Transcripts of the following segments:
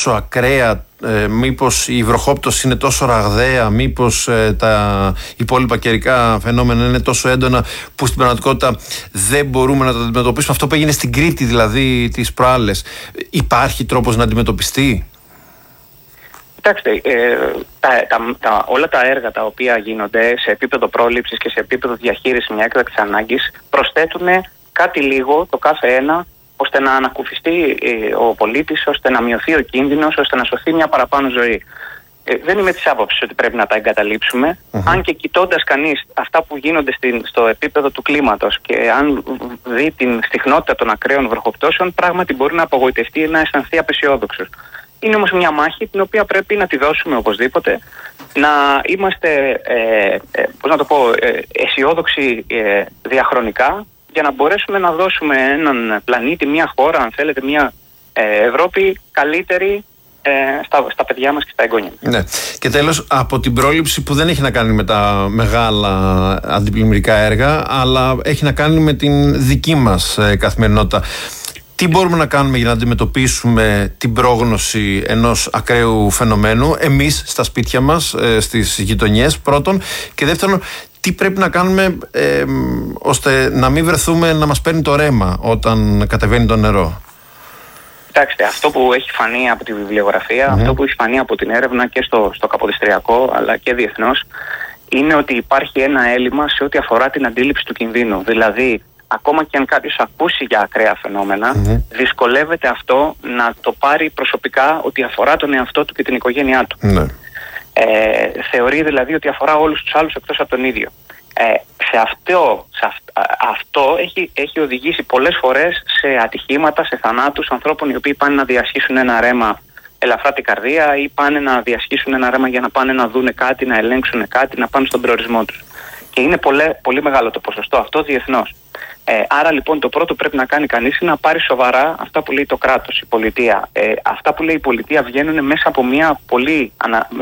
τόσο ακραία, μήπως η βροχόπτωση είναι τόσο ραγδαία, μήπως τα υπόλοιπα καιρικά φαινόμενα είναι τόσο έντονα που στην πραγματικότητα δεν μπορούμε να τα αντιμετωπίσουμε? Αυτό που έγινε στην Κρήτη δηλαδή τις προάλλες, υπάρχει τρόπος να αντιμετωπιστεί? Κοιτάξτε, όλα τα έργα τα οποία γίνονται σε επίπεδο πρόληψης και σε επίπεδο διαχείρισης μια έκτακτης ανάγκης προσθέτουν κάτι λίγο το κάθε ένα, ώστε να ανακουφιστεί ο πολίτης, ώστε να μειωθεί ο κίνδυνος, ώστε να σωθεί μια παραπάνω ζωή. Δεν είμαι της άποψης ότι πρέπει να τα εγκαταλείψουμε. Αν και κοιτώντας κανείς αυτά που γίνονται στο επίπεδο του κλίματος και αν δει την συχνότητα των ακραίων βροχοπτώσεων, πράγματι μπορεί να απογοητευτεί ή να αισθανθεί απεσιόδοξος. Είναι όμως μια μάχη την οποία πρέπει να τη δώσουμε οπωσδήποτε, να είμαστε αισιόδοξοι διαχρονικά, για να μπορέσουμε να δώσουμε έναν πλανήτη, μια χώρα, αν θέλετε, μια Ευρώπη καλύτερη στα παιδιά μας και στα εγγόνια μας. Ναι. Και τέλος, από την πρόληψη που δεν έχει να κάνει με τα μεγάλα αντιπλημμυρικά έργα, αλλά έχει να κάνει με την δική μας καθημερινότητα. Τι μπορούμε να κάνουμε για να αντιμετωπίσουμε την πρόγνωση ενός ακραίου φαινομένου εμείς στα σπίτια μας, στις γειτονιές πρώτον, και δεύτερον, τι πρέπει να κάνουμε ώστε να μην βρεθούμε να μας παίρνει το ρέμα όταν κατεβαίνει το νερό? Κοιτάξτε, αυτό που έχει φανεί από τη βιβλιογραφία, αυτό που έχει φανεί από την έρευνα και στο καποδιστριακό αλλά και διεθνώς, είναι ότι υπάρχει ένα έλλειμμα σε ό,τι αφορά την αντίληψη του κινδύνου. Δηλαδή, ακόμα και αν κάποιος ακούσει για ακραία φαινόμενα, δυσκολεύεται αυτό να το πάρει προσωπικά ότι αφορά τον εαυτό του και την οικογένειά του. Θεωρεί δηλαδή ότι αφορά όλους τους άλλους εκτός από τον ίδιο. Αυτό έχει οδηγήσει πολλές φορές σε ατυχήματα, σε θανάτους ανθρώπων οι οποίοι πάνε να διασχίσουν ένα ρέμα ελαφρά την καρδία ή πάνε να διασχίσουν ένα ρέμα για να πάνε να δούνε κάτι, να ελέγξουν κάτι, να πάνε στον προορισμό τους. Και είναι πολύ μεγάλο το ποσοστό αυτό διεθνώς. Άρα λοιπόν το πρώτο πρέπει να κάνει κανείς είναι να πάρει σοβαρά αυτά που λέει το κράτος, η πολιτεία. Αυτά που λέει η πολιτεία βγαίνουν μέσα από μια πολύ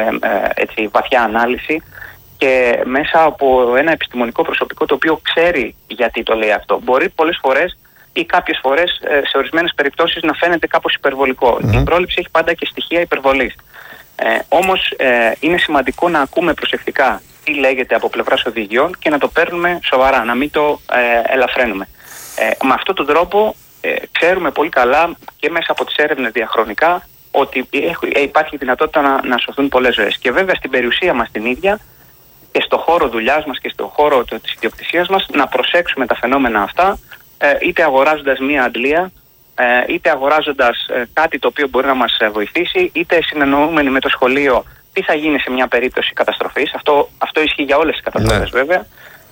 βαθιά ανάλυση και μέσα από ένα επιστημονικό προσωπικό το οποίο ξέρει γιατί το λέει αυτό. Μπορεί πολλές φορές ή κάποιες φορές σε ορισμένες περιπτώσεις να φαίνεται κάπως υπερβολικό. Η πρόληψη έχει πάντα και στοιχεία υπερβολής. Όμως είναι σημαντικό να ακούμε προσεκτικά τι λέγεται από πλευράς οδηγιών και να το παίρνουμε σοβαρά, να μην το ελαφραίνουμε. Με αυτόν τον τρόπο ξέρουμε πολύ καλά και μέσα από τις έρευνες διαχρονικά ότι υπάρχει δυνατότητα να σωθούν πολλές ζωές. Και βέβαια στην περιουσία μας την ίδια και στο χώρο δουλειάς μας και στο χώρο της ιδιοκτησίας μας να προσέξουμε τα φαινόμενα αυτά, είτε αγοράζοντας μία αντλία, είτε αγοράζοντας κάτι το οποίο μπορεί να μας βοηθήσει, είτε συνεννοούμενοι με το σχολείο τι θα γίνει σε μια περίπτωση καταστροφής. Αυτό ισχύει για όλες τις καταστροφές βέβαια.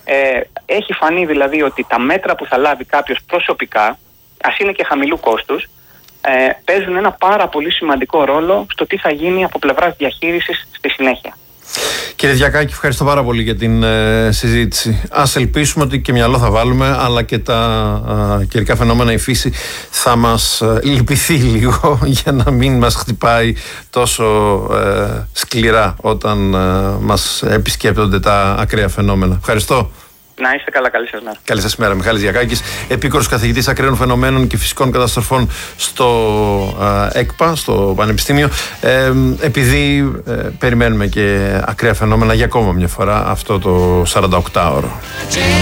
Έχει φανεί δηλαδή ότι τα μέτρα που θα λάβει κάποιος προσωπικά, ας είναι και χαμηλού κόστους, παίζουν ένα πάρα πολύ σημαντικό ρόλο στο τι θα γίνει από πλευράς διαχείρισης στη συνέχεια. Κύριε Διακάκη, ευχαριστώ πάρα πολύ για την συζήτηση. Ας ελπίσουμε ότι και μυαλό θα βάλουμε, αλλά και τα καιρικά φαινόμενα, η φύση θα μας λυπηθεί λίγο για να μην μας χτυπάει τόσο σκληρά όταν μας επισκέπτονται τα ακραία φαινόμενα. Ευχαριστώ. Να είστε καλά, καλή σας μέρα. Καλή σας μέρα. Μιχάλης Διακάκης, επίκορος καθηγητής ακραίων φαινομένων και φυσικών καταστροφών στο ΕΚΠΑ, στο Πανεπιστήμιο. Επειδή περιμένουμε και ακραία φαινόμενα για ακόμα μια φορά αυτό το 48ωρο.